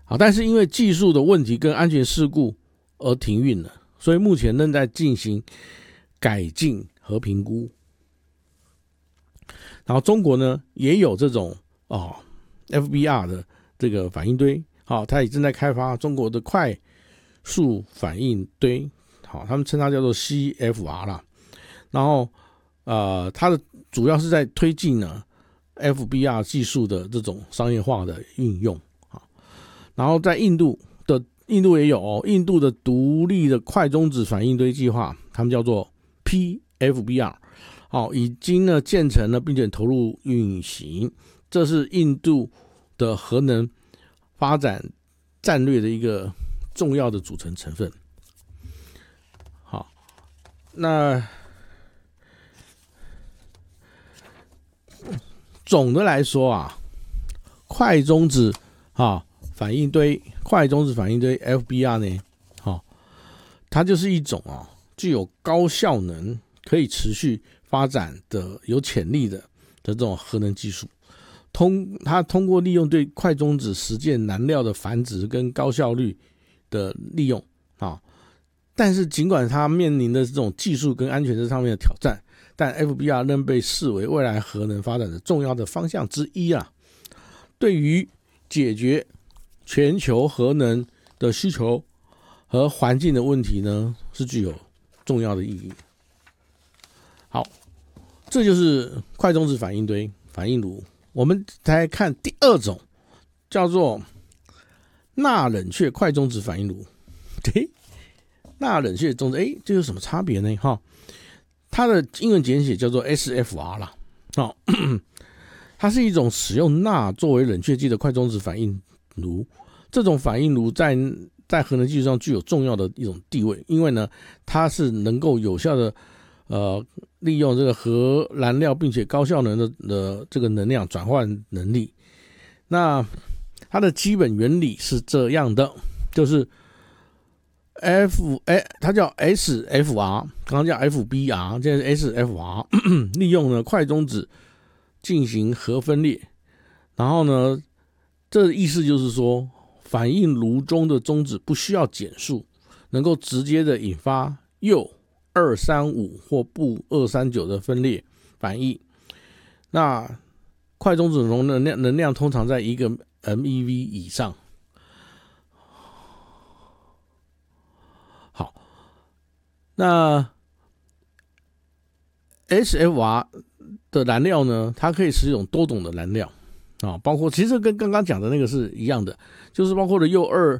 好，但是因为技术的问题跟安全事故而停运了，所以目前正在进行改进和评估。然后中国呢也有这种FBR 的这个反应堆，它也正在开发中国的快速反应堆，他们称它叫做 CFR 啦。然后它的主要是在推进呢 FBR 技术的这种商业化的运用。然后在印度也有印度的独立的快中子反应堆计划，他们叫做 PFBR， 已经呢建成了并且投入运行，这是印度的核能发展战略的一个重要的组成成分。好，那总的来说快中子反应堆 FBR 呢，它就是一种具有高效能、可以持续发展的、有潜力的这种核能技术。它通过利用对快中子实践燃料的繁殖跟高效率的利用但是尽管它面临的这种技术跟安全这上面的挑战，但 FBR 仍被视为未来核能发展的重要的方向之一对于解决全球核能的需求和环境的问题呢，是具有重要的意义。好，这就是快中子反应堆反应炉。我们来看第二种，叫做钠冷却快中子反应炉。钠冷却中子，这有什么差别呢？它的英文简写叫做 SFR 啦。它是一种使用钠作为冷却剂的快中子反应炉。这种反应炉在核能技术上具有重要的一种地位，因为呢，它是能够有效的利用这个核燃料，并且高效能的这个能量转换能力。那它的基本原理是这样的，就是它叫 SFR， 刚刚叫 FBR， 现在是 SFR， 利用呢快中子进行核分裂。然后呢，这意思就是说，反应炉中的中子不需要减速，能够直接的引发铀235或钚239的分裂反应。那快中子中能量通常在1个 MeV 以上。好，那 SFR 的燃料呢，它可以使用多种的燃料包括其实跟刚刚讲的那个是一样的，就是包括了铀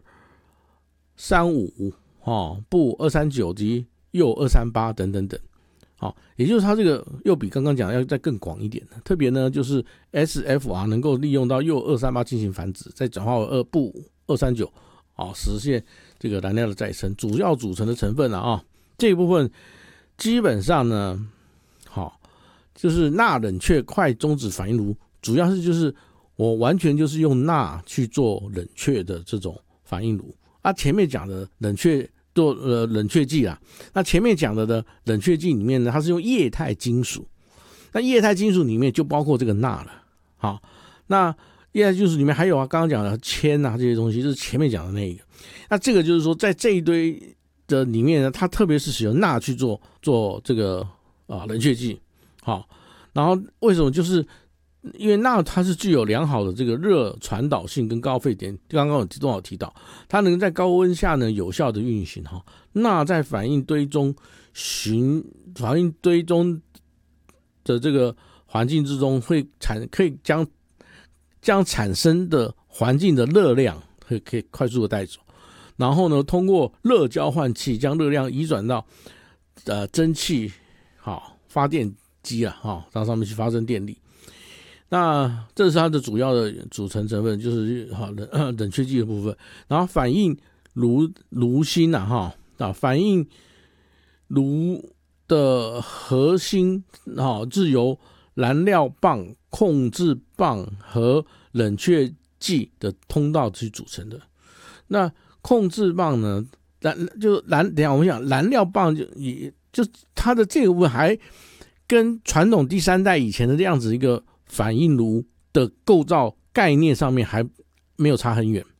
235钚239及铀238等等等。也就是它这个又比刚刚讲要再更广一点，特别呢就是 SFR 能够利用到铀238进行繁殖，再转化为钚239实现这个燃料的再生。主要组成的成分这一部分基本上呢就是钠冷却快中子反应炉，主要是就是我完全就是用钠去做冷却的这种反应炉前面讲的冷却剂那前面讲的冷却剂里面呢，它是用液态金属，那液态金属里面就包括这个钠了。那液态金属里面还有刚刚讲的铅这些东西，就是前面讲的那个。那这个就是说，在这一堆的里面呢，它特别是使用钠去做这个冷却剂。然后为什么？就是因为钠它是具有良好的这个热传导性跟高沸点，刚刚有提到，它能在高温下呢有效的运行。钠在反应堆中的这个环境之中可以将产生的环境的热量可以快速的带走，然后呢通过热交换器将热量移转到蒸汽发电机让上面去发生电力。那这是它的主要的组成成分，就是冷却剂的部分。然后反应炉心反应炉的核心是由燃料棒、控制棒和冷却剂的通道去组成的。那控制棒呢，等一下我们讲燃料棒就它的这个部分还跟传统第三代以前的这样子一个反应炉的构造概念上面还没有差很远。